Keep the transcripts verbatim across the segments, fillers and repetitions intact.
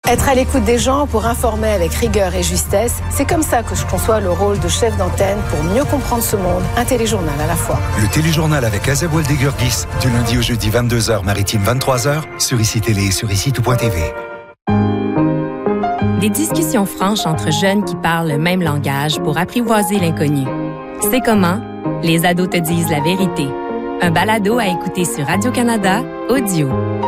Être à l'écoute des gens pour informer avec rigueur et justesse, c'est comme ça que je conçois le rôle de chef d'antenne pour mieux comprendre ce monde. Un téléjournal à la fois. Le téléjournal avec Azeb Waldegurgis, du lundi au jeudi vingt-deux heures, maritime vingt-trois heures, sur I C I Télé et sur I C I tout point T V. Des discussions franches entre jeunes qui parlent le même langage pour apprivoiser l'inconnu. C'est comment? Les ados te disent la vérité. Un balado à écouter sur Radio-Canada, audio.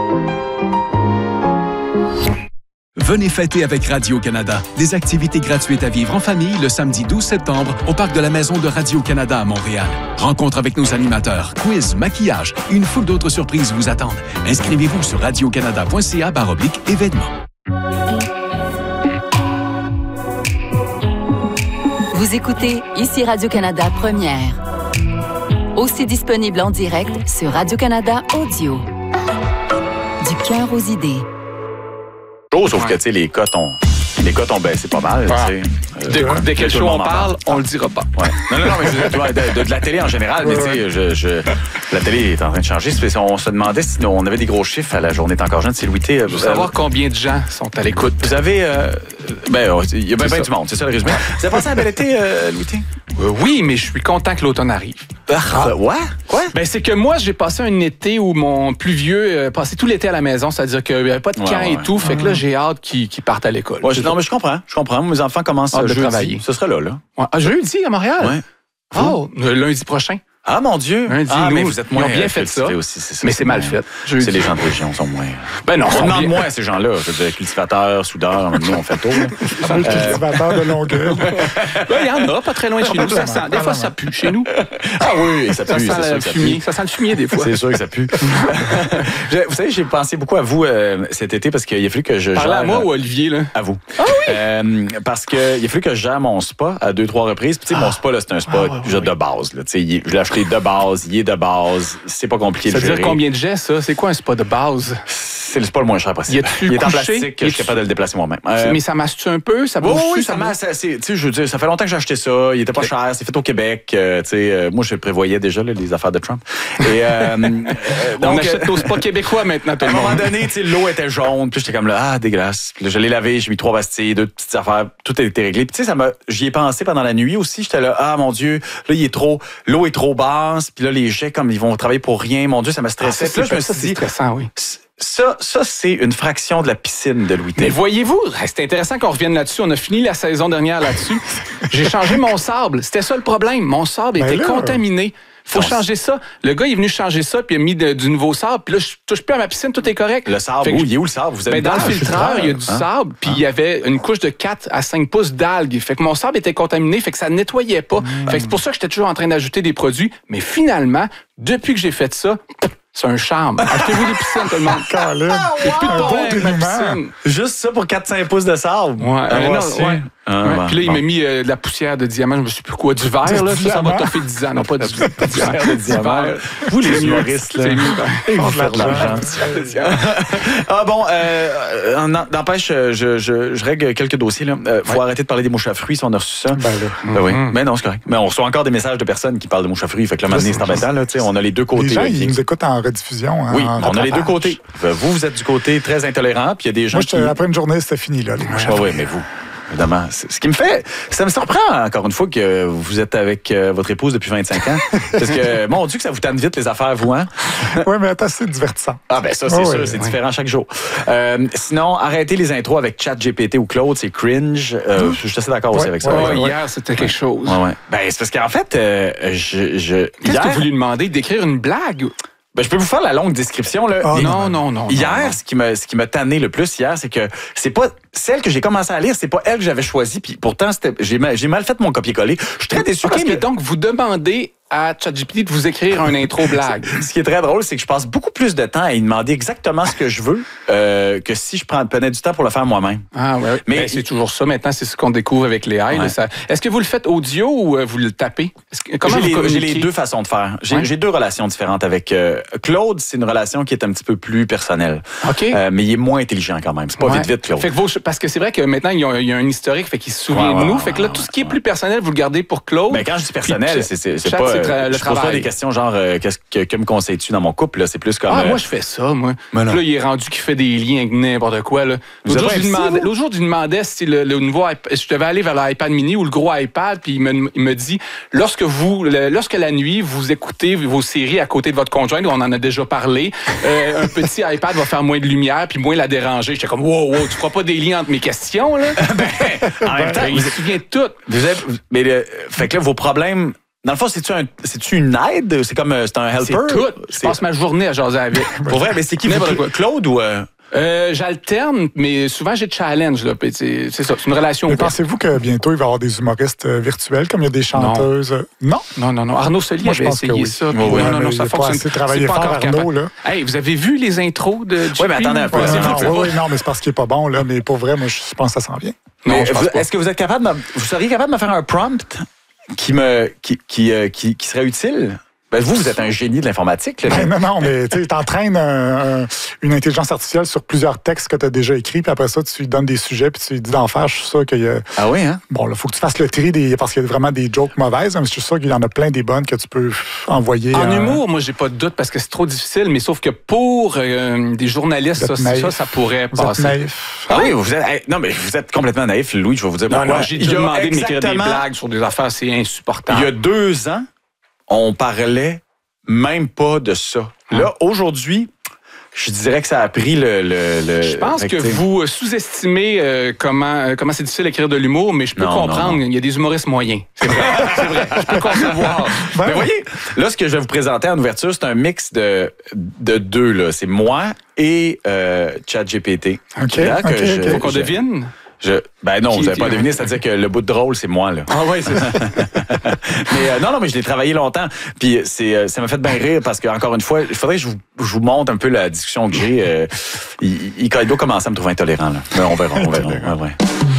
Venez fêter avec Radio-Canada. Des activités gratuites à vivre en famille le samedi douze septembre au parc de la Maison de Radio-Canada à Montréal. Rencontre avec nos animateurs, quiz, maquillage et une foule d'autres surprises vous attendent. Inscrivez-vous sur radiocanada.ca barre oblique événements. Vous écoutez ici Radio-Canada Première. Aussi disponible en direct sur Radio-Canada Audio. Du cœur aux idées. Sauf que, tu sais, les cotes ont, les cotes ont baissé pas mal. Ouais. Euh, de, euh, dès quel show on parle, on le dira pas. Ouais. Non, non, non, mais je, ouais, de, de, de la télé en général, mais tu sais, je, je, la télé est en train de changer. On se demandait si on avait des gros chiffres à la journée encore jeune. C'est Louis T. Je veux savoir combien de gens sont à l'écoute. Vous avez... Euh, ben, il y a bien ben du monde, c'est ça le résumé. Vous avez passé un bel été, euh, Louis T? Euh, oui, mais je suis content que l'automne arrive. Ah, ouais? Quoi? Ben, c'est que moi, j'ai passé un été où mon plus vieux euh, passait tout l'été à la maison, c'est-à-dire qu'il n'y avait pas de camp ouais, et ouais. tout. Fait que là, j'ai hâte qu'ils qu'ils partent à l'école. Ouais, je, non, mais je comprends. Je comprends. Mes enfants commencent hâte à de jeudi. travailler. Ce serait là, là. Ouais. Ah, jeudi à Montréal? Ouais. Oh, le lundi prochain. Ah, mon Dieu! Lundi, ah, nous, mais vous êtes moins ils ont bien fait ça, aussi, c'est ça, mais c'est mal fait. C'est les gens de région sont moins... Ben non, on demande bien... moins à ces gens-là. Je veux dire, cultivateurs, soudeurs, nous, on fait tout. C'est le cultivateur de Longueuil. Ben, il y en a, pas très loin de chez nous. Ça sent, des fois, ça pue chez nous. Ah oui, ça pue. Ça sent le fumier. Ça sent le fumier, des fois. C'est sûr que ça pue. Vous savez, j'ai pensé beaucoup à vous euh, cet été parce qu'il a fallu que je gère... Parlez à moi ou à Olivier, là? À vous. Ah oui? Euh, parce qu'il a fallu que je gère mon spa à deux, trois reprises. Puis, tu sais, mon spa, là, c'est un spa Ah, ouais, juste ouais. de base. Là. Je l'ai acheté de base, il est de base. C'est pas compliqué Ça de veut gérer. dire combien de jets, ça? C'est quoi un spa de base? C'est le spa le moins cher possible. Y a-tu il est en couché? plastique, je suis capable de le déplacer moi-même. Euh, Mais ça masse-tu un peu? Ça Oui, bouge oui, ça ça bouge? masse. Tu sais, je veux dire, ça fait longtemps que j'ai acheté ça. Il était pas Okay. cher. C'est fait au Québec. Euh, tu sais, euh, moi, je prévoyais déjà là, les affaires de Trump. Et, euh, euh, On donc, achète nos spas québécois maintenant, tout à un le moment monde. donné, tu sais, l'eau était jaune. Puis j'étais comme là, ah, dégueulasse. Puis là, je l'ai lavé, j'ai mis trois pastilles, deux petites affaires. Tout a été réglé. Puis tu sais, ça m'a, j'y ai pensé pendant la nuit aussi. J'étais là, ah, mon Dieu, là, il est trop, l'eau est trop basse. Puis là, les jets, comme ils vont travailler pour rien. Mon Dieu, ça m'a Ah, stressé. ça, Puis là, je me ça, suis c'est dit, stressant, oui. ça, ça, c'est une fraction de la piscine de Louis T. Mais voyez-vous, c'est intéressant qu'on revienne là-dessus. On a fini la saison dernière là-dessus. J'ai changé mon sable. C'était ça le problème. Mon sable Ben était là. contaminé. Faut Non, changer ça. Le gars il est venu changer ça, puis il a mis de- du nouveau sable. Puis là, je touche plus à ma piscine, tout est correct. Le sable, Fait que où, je- il est où le sable? Vous avez Ben, dans le dans filtreur, il y a du Hein? sable, puis il y avait une couche de quatre à cinq pouces d'algues. Fait que mon sable était contaminé, fait que ça nettoyait pas. Fait que c'est pour ça que j'étais toujours en train d'ajouter des produits. Mais finalement, depuis que j'ai fait ça, c'est un charme. Achetez-vous des piscines, tout le monde. Colin. J'ai plus de Un problème beau avec ma dénouement. piscine. Juste ça pour quatre cinq pouces de sable. Ouais, Ah, euh, non, voici. ouais. Ah, Ouais. bon, Puis là, il bon. m'a mis euh, de la poussière de diamant, je me sais plus quoi, du verre, là, ça, ça va diamant? toffer dix ans, non pas du Poussière de diamant. Vous, les humoristes, là. C'est mieux. Ils vont faire de l'argent. Ah bon, euh, euh, n'empêche, je, je, je règle quelques dossiers. Il euh, faut Ouais. arrêter de parler des mouches à fruits si on a reçu ça. Ben là. Ben oui. Mais non, c'est correct. Mais on reçoit encore des messages de personnes qui parlent de mouches à fruits. Fait que là, maintenant, c'est embêtant. Là, tu sais, on a les deux côtés. Les gens, là, ils qui- nous écoutent en rediffusion. Hein, Oui, en on a les deux rattrapage. côtés. Vous, vous êtes du côté très intolérant, puis il y a des gens Moi, qui... j'étais- après une journée, c'était fini, là, les mouches à Oui, fruits. oui, mais vous, évidemment. c'est- Ce qui me fait... Ça me surprend, encore une fois, que vous êtes avec euh, votre épouse depuis vingt-cinq ans. Parce que, mon Dieu, que ça vous tanne vite, les affaires, vous, hein? Oui, mais attends, c'est divertissant. Ah ben ça, c'est Oh, sûr, oui, c'est oui. différent chaque jour. Euh, sinon, arrêtez les intros avec ChatGPT ou Claude, c'est cringe. Euh, je suis assez d'accord aussi Ouais, avec ça. ouais, Oh, ouais. hier, c'était quelque chose. Ouais, ouais. Ben, c'est parce qu'en fait, euh, je... je Qu'est-ce hier, que vous lui demandez? D'écrire une blague? ben, je peux vous faire la longue description. Là. Ah, Les- Non, non, non. Hier, non, non. ce qui m'a ce qui m'a tanné le plus hier, c'est que c'est pas celle que j'ai commencé à lire, c'est pas elle que j'avais choisie. Puis pourtant, c'était j'ai mal, j'ai mal fait mon copier-coller. Je suis très déçu OK, parce mais que donc, vous demandez à ChatGPT de vous écrire un intro blague. ce qui est très drôle, c'est que je passe beaucoup plus de temps à y demander exactement ce que je veux euh, que si je prends- prenais du temps pour le faire moi-même. Ah ouais. Mais- Mais c'est toujours ça. Maintenant, c'est ce qu'on découvre avec les A I. Ouais. là, ça- Est-ce que vous le faites audio ou euh, vous le tapez? Est-ce que- Comment J'ai vous les, j'ai communiquez? les deux façons de faire. J'ai Ouais. j'ai deux relations différentes avec euh, Claude. C'est une relation qui est un petit peu plus personnelle, OK. Euh, mais il est moins intelligent quand même. C'est pas Ouais. vite vite Claude. Fait que vos- parce que c'est vrai que maintenant, il y a, il y a un historique, fait qu'il se souvient Ouais, de ouais, nous. ouais, fait que là, ouais, tout ce qui est ouais. plus personnel, vous le gardez pour Claude. Ben, quand je dis personnel, Puis, c'est c'est- c'est chat, pas, c'est tra- le je pose pas travail. des questions genre, euh, qu'est-ce que, que me conseilles-tu dans mon couple? Là? C'est plus comme... Ah, euh, moi, je fais ça, moi. Mais non. Puis là, il est rendu qu'il fait des liens avec n'importe quoi. Là. Vous L'autre, jour, avez je lui un petit, demandais, vous? l'autre jour, je lui demandais si le, le nouveau iPad, je devais aller vers l'iPad mini ou le gros iPad, puis il me, il me dit, lorsque vous, le, lorsque la nuit, vous écoutez vos séries à côté de votre conjointe, on en a déjà parlé, euh, un petit iPad va faire moins de lumière puis moins la déranger. J'étais comme, wow, wow, tu feras pas des liens entre mes questions, là? en même temps, il vous se souvient de tout. Vous avez, mais le, fait que là, vos problèmes... Dans le fond, c'est-tu, un, c'est-tu une aide? C'est comme c'est un helper? C'est tout. Je C'est- passe ma journée à jaser avec. Pour vrai, mais c'est qui? N'importe vous- quoi. Claude ou... euh, Euh, j'alterne, mais souvent j'ai challenge. Là, puis c'est, c'est ça, c'est une relation Mais ouverte. pensez-vous que bientôt, il va y avoir des humoristes euh, virtuels, comme il y a des chanteuses? euh, Non? Non, non, non. Arnaud Soli Moi, je avait pense que essayé oui. ça. puis Oui, oui, oui. non, non, Il ça a pas fonctionne. assez travaillé C'est pas fort, encore Arnaud, capable. là. Hey, vous avez vu les intros de J P? Ouais, mais attendez un peu, Ouais, c'est non, vous, oui, oui, non, mais c'est parce qu'il est pas bon, là. Mais pour vrai, moi, je pense que ça s'en vient. Non, mais je pense vous- pas. Est-ce que vous êtes capable de, me- vous seriez capable de me faire un prompt qui me qui qui, euh, qui, qui serait utile? Ben, vous, vous êtes un génie de l'informatique. Là, Ben, non, non, mais tu entraînes une intelligence artificielle sur plusieurs textes que tu as déjà écrits, puis après ça, tu lui donnes des sujets, puis tu lui dis d'en faire. Je suis sûr qu'il y a. Ah oui, hein? Bon, il faut que tu fasses le tri des, parce qu'il y a vraiment des jokes mauvaises, hein, mais je suis sûr qu'il y en a plein des bonnes que tu peux envoyer. En euh, humour, moi, j'ai pas de doute parce que c'est trop difficile, mais sauf que pour euh, des journalistes, Vous ça, êtes naïf. ça, ça pourrait Vous êtes passer. naïf. Ah oui, vous êtes, hey, non, mais vous êtes complètement naïf, Louis, je vais vous dire Non, pourquoi. non, j'ai Il déjà y a demandé de m'écrire des exactement- blagues sur des affaires, c'est insupportable. Il y a deux ans, on parlait même pas de ça. Là, aujourd'hui, je dirais que ça a pris le... le, le Je pense fait que t'sais, vous sous-estimez euh, comment, euh, comment c'est difficile d'écrire de l'humour, mais je peux Non, comprendre. non, non. Il y a des humoristes moyens. C'est vrai. C'est vrai. Je peux concevoir. Ben, Mais voyez, là, ce que je vais vous présenter en ouverture, c'est un mix de, de deux. Là. C'est moi et euh, ChatGPT. OK, Là que OK, je- OK. Faut qu'on je- devine. Je, ben non, Qui vous n'avez était- pas deviné, c'est-à-dire que le bout de drôle, c'est moi, là. Ah oui, c'est ça. Mais euh, non, non, mais je l'ai travaillé longtemps. Puis c'est, euh, ça m'a fait bien rire parce que encore une fois, il faudrait que je vous, je vous montre un peu la discussion que j'ai. Euh, il, il, il doit commencer à me trouver intolérant, là. Mais on verra, on verra. Ouais, ouais.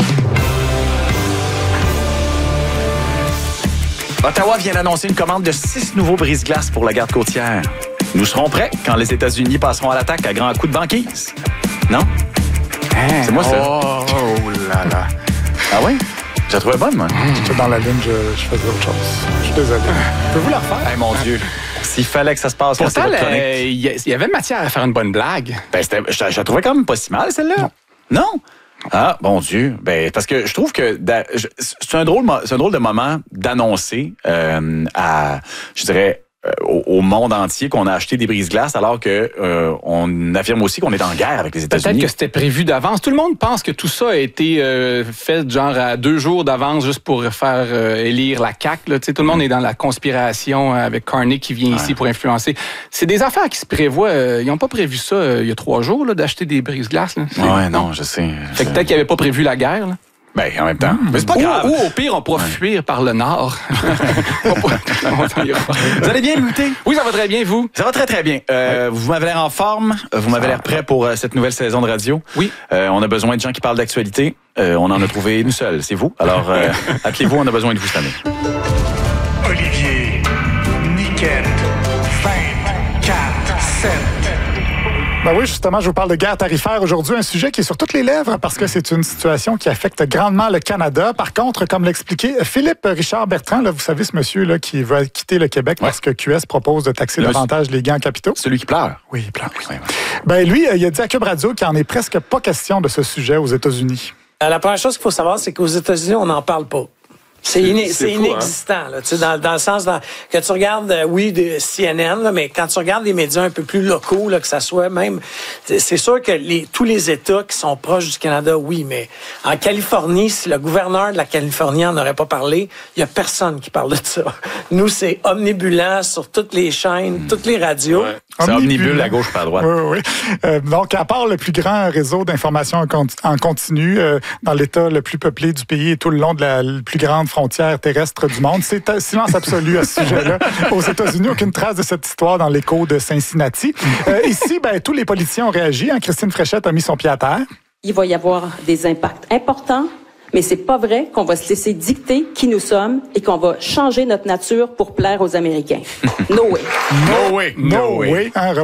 Ottawa vient d'annoncer une commande de six nouveaux brise-glaces pour la garde côtière. Nous serons prêts quand les États-Unis passeront à l'attaque à grands coups de banquise. Non? C'est moi, ça. Oh, oh là là. Ah oui? Je la trouvais bonne, moi. J'étais dans la ligne, je, je faisais autre chose. Je suis désolé. Peux-vous la refaire? Hey, mon Dieu. S'il fallait que ça se passe quand Pourtant, c'était votre chronique. il y, a- il y avait matière à faire une bonne blague. Ben, c'était, je, je la trouvais quand même pas si mal, celle-là. Non. Non? Ah, bon Dieu. Ben, parce que je trouve que da- je- c'est un drôle, mo- c'est un drôle de moment d'annoncer euh, à, je dirais, euh, au, au monde entier qu'on a acheté des brise-glaces alors que euh, on affirme aussi qu'on est en guerre avec les Peut-être États-Unis. que c'était prévu d'avance. Tout le monde pense que tout ça a été euh, fait genre à deux jours d'avance juste pour faire euh, élire la C A Q. Là. Tu sais, tout le monde est dans la conspiration avec Carney qui vient ici pour influencer. C'est des affaires qui se prévoient. euh, ils n'ont pas prévu ça euh, il y a trois jours là, d'acheter des brise-glaces. Là. C'est- Ouais, non, je sais. Fait que peut-être qu'ils n'avaient pas prévu la guerre. Là. Ben, en même temps. Mais c'est pas Ou, grave. ou au pire, on pourra fuir par le nord. On pourra- on ira pas. Vous allez bien lutter? Oui, ça va très bien, vous? Ça va très, très bien. Euh, Vous m'avez l'air en forme. Euh, Vous m'avez l'air prêt pour euh, cette nouvelle saison de radio. Oui. Euh, on a besoin de gens qui parlent d'actualité. Euh, on en a trouvé une seule, c'est vous. Alors, euh, appelez-vous, on a besoin de vous cette année. Olivier, Niquette, vingt, quatre, sept. Ben oui, justement, je vous parle de guerre tarifaire aujourd'hui, un sujet qui est sur toutes les lèvres parce que c'est une situation qui affecte grandement le Canada. Par contre, comme l'expliquait Philippe Richard Bertrand, là, vous savez ce monsieur là qui veut quitter le Québec Ouais. parce que Q S propose de taxer Le davantage les gains en capitaux. Celui qui pleure. Oui, il pleure, oui. Ouais, ouais. Ben lui, il a dit à Cube Radio qu'il en est presque pas question de ce sujet aux États-Unis. Euh, La première chose qu'il faut savoir, c'est qu'aux États-Unis, on n'en parle pas. C'est iné- c'est c'est fou, inexistant, là, tu sais, dans, dans le sens dans- que tu regardes, euh, oui, de C N N, là, mais quand tu regardes les médias un peu plus locaux, là, que ça soit même, c'est c'est sûr que les, tous les États qui sont proches du Canada, oui, mais en Californie, si le gouverneur de la Californie n'en aurait pas parlé, il y a personne qui parle de ça. Nous, c'est omnibulant sur toutes les chaînes, toutes les radios. C'est Omnibulant. omnibule à gauche pas à droite. Oui, oui, oui. Euh, donc, à part le plus grand réseau d'information en, conti- en continu euh, dans l'État le plus peuplé du pays et tout le long de la l- plus grande frontière terrestre du monde, c'est un silence absolu à ce sujet-là. Aux États-Unis, aucune trace de cette histoire dans l'écho de Cincinnati. Euh, ici, ben, tous les politiciens ont réagi. Hein. Christine Fréchette a mis son pied à terre. Il va y avoir des impacts importants, mais c'est pas vrai qu'on va se laisser dicter qui nous sommes et qu'on va changer notre nature pour plaire aux Américains. No way. No way. No way. Hein,